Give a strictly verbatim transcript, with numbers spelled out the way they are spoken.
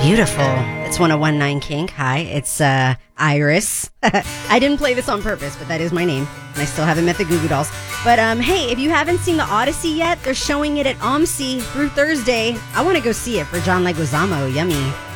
Beautiful. It's one oh one point nine Kink. Hi, it's uh, Iris. I didn't play this on purpose, but that is my name. And I still haven't met the Goo Goo Dolls. But um, hey, if you haven't seen the Odyssey yet, they're showing it at O M S I through Thursday. I want to go see it for John Leguizamo. Yummy.